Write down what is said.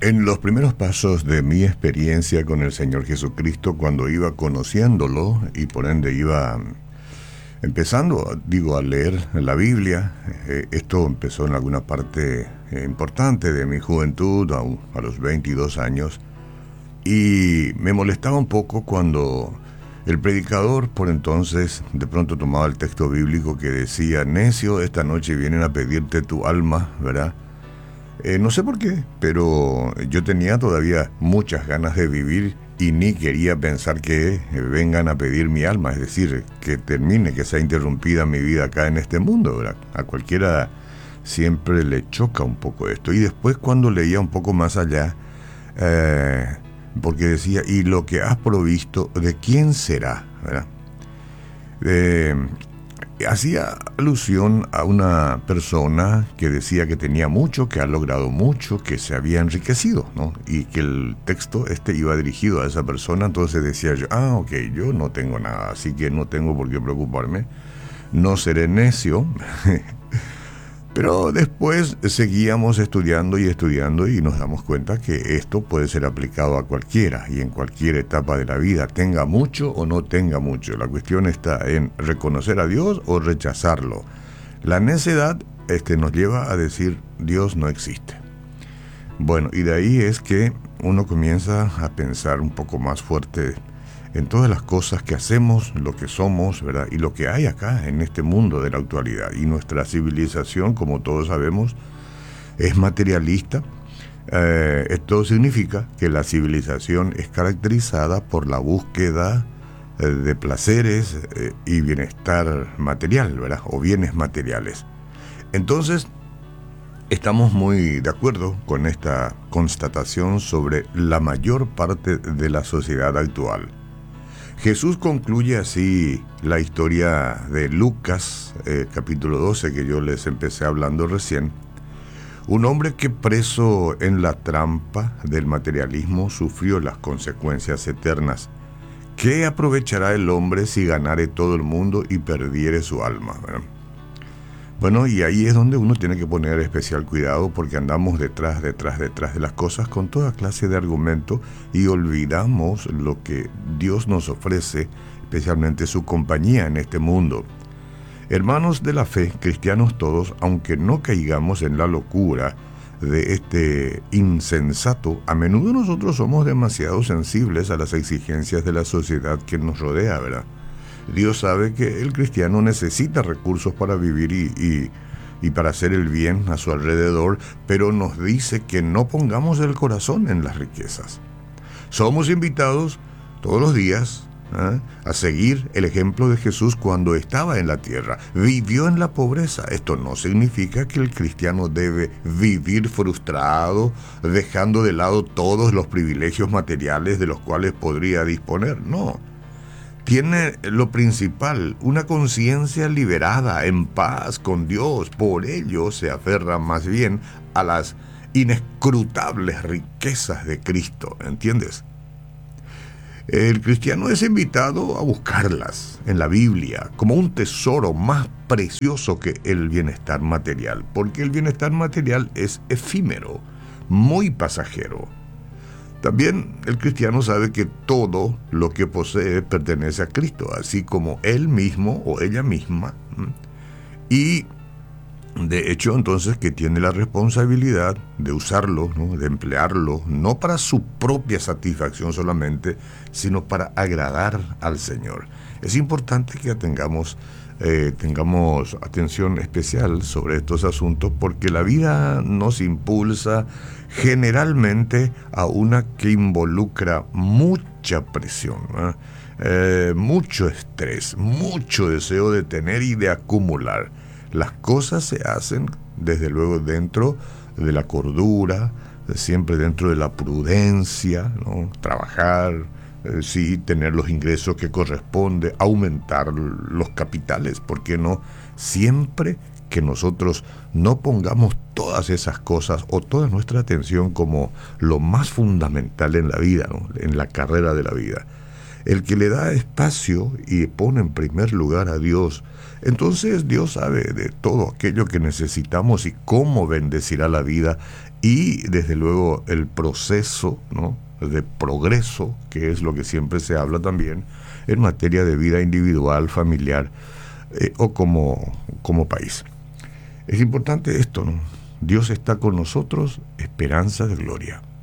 En los primeros pasos de mi experiencia con el Señor Jesucristo, cuando iba conociéndolo y por ende iba empezando, a leer la Biblia, esto empezó en alguna parte importante de mi juventud, a los 22 años, y me molestaba un poco cuando el predicador por entonces de pronto tomaba el texto bíblico que decía: necio, esta noche vienen a pedirte tu alma, ¿verdad? No sé por qué, pero yo tenía todavía muchas ganas de vivir y ni quería pensar que vengan a pedir mi alma, es decir, que termine, que sea interrumpida mi vida acá en este mundo, ¿verdad? A cualquiera siempre le choca un poco esto. Y después, cuando leía un poco más allá, porque decía: y lo que has provisto, ¿de quién será?, ¿verdad? Hacía alusión a una persona que decía que tenía mucho, que ha logrado mucho, que se había enriquecido, ¿no? Y que el texto iba dirigido a esa persona. Entonces decía yo: ok, yo no tengo nada, así que no tengo por qué preocuparme, no seré necio. Pero después seguíamos estudiando y nos damos cuenta que esto puede ser aplicado a cualquiera y en cualquier etapa de la vida, tenga mucho o no tenga mucho. La cuestión está en reconocer a Dios o rechazarlo. La necedad nos lleva a decir: Dios no existe. Bueno, y de ahí es que uno comienza a pensar un poco más fuerte en todas las cosas que hacemos, lo que somos, ¿verdad? Y lo que hay acá en este mundo de la actualidad. Y nuestra civilización, como todos sabemos, es materialista. Esto significa que la civilización es caracterizada por la búsqueda de placeres y bienestar material, ¿verdad? O bienes materiales. Entonces, estamos muy de acuerdo con esta constatación sobre la mayor parte de la sociedad actual. Jesús concluye así la historia de Lucas, capítulo 12, que yo les empecé hablando recién. Un hombre que, preso en la trampa del materialismo, sufrió las consecuencias eternas. ¿Qué aprovechará el hombre si ganare todo el mundo y perdiere su alma? Bueno, y ahí es donde uno tiene que poner especial cuidado, porque andamos detrás de las cosas con toda clase de argumentos y olvidamos lo que Dios nos ofrece, especialmente su compañía en este mundo. Hermanos de la fe, cristianos todos, aunque no caigamos en la locura de este insensato, a menudo nosotros somos demasiado sensibles a las exigencias de la sociedad que nos rodea, ¿verdad? Dios sabe que el cristiano necesita recursos para vivir y para hacer el bien a su alrededor, pero nos dice que no pongamos el corazón en las riquezas. Somos invitados todos los días a seguir el ejemplo de Jesús cuando estaba en la tierra. Vivió en la pobreza. Esto no significa que el cristiano debe vivir frustrado, dejando de lado todos los privilegios materiales de los cuales podría disponer. No. Tiene lo principal, una conciencia liberada, en paz con Dios. Por ello se aferra más bien a las inescrutables riquezas de Cristo, ¿entiendes? El cristiano es invitado a buscarlas en la Biblia como un tesoro más precioso que el bienestar material, porque el bienestar material es efímero, muy pasajero. También el cristiano sabe que todo lo que posee pertenece a Cristo, así como él mismo o ella misma. Y de hecho, entonces, que tiene la responsabilidad de usarlo, ¿no? De emplearlo, no para su propia satisfacción solamente, sino para agradar al Señor. Es importante que tengamos atención especial sobre estos asuntos, porque la vida nos impulsa generalmente a una que involucra mucha presión, mucho estrés, mucho deseo de tener y de acumular. Las cosas se hacen, desde luego, dentro de la cordura, siempre dentro de la prudencia, ¿no? Trabajar, sí, tener los ingresos que corresponde, aumentar los capitales, ¿por qué no? Siempre que nosotros no pongamos todas esas cosas o toda nuestra atención como lo más fundamental en la vida, ¿no? En la carrera de la vida. el que le da espacio y pone en primer lugar a Dios, entonces Dios sabe de todo aquello que necesitamos y cómo bendecirá la vida y desde luego el proceso, ¿no?, de progreso, que es lo que siempre se habla también en materia de vida individual, familiar o como país. Es importante esto, ¿no? Dios está con nosotros, esperanza de gloria.